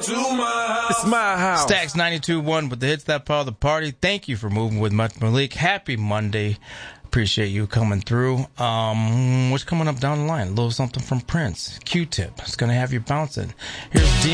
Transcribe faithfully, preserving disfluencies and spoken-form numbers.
to my house. It's my house. Stacks ninety-two point one with the hits that part of the party. Thank you for moving with Much Malik. Happy Monday. Appreciate you coming through. Um, what's coming up down the line? A little something from Prince. Q-Tip. It's going to have you bouncing. Here's D